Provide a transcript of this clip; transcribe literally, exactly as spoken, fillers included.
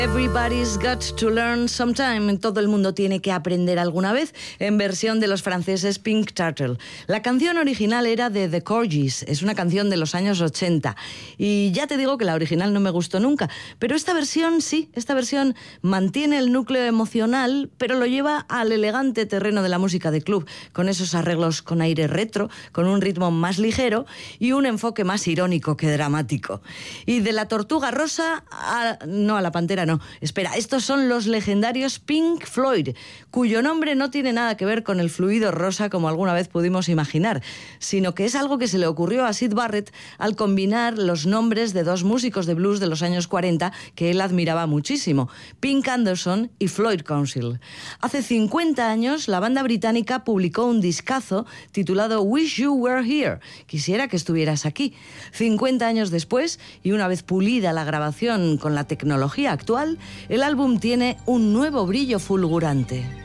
Everybody's got to learn sometime. Todo el mundo tiene que aprender alguna vez, en versión de los franceses Pink Turtle. La canción original era de The Corgis, es una canción de los años ochenta. Y ya te digo que la original no me gustó nunca, pero esta versión sí, esta versión mantiene el núcleo emocional, pero lo lleva al elegante terreno de la música de club, con esos arreglos con aire retro, con un ritmo más ligero y un enfoque más irónico que dramático. Y de la tortuga rosa a... no, a la pantera no. No, espera, estos son los legendarios Pink Floyd, cuyo nombre no tiene nada que ver con el fluido rosa como alguna vez pudimos imaginar, sino que es algo que se le ocurrió a Syd Barrett al combinar los nombres de dos músicos de blues de los años cuarenta que él admiraba muchísimo, Pink Anderson y Floyd Council. Hace cincuenta años, la banda británica publicó un discazo titulado Wish You Were Here, quisiera que estuvieras aquí. cincuenta años después, y una vez pulida la grabación con la tecnología actual, el álbum tiene un nuevo brillo fulgurante.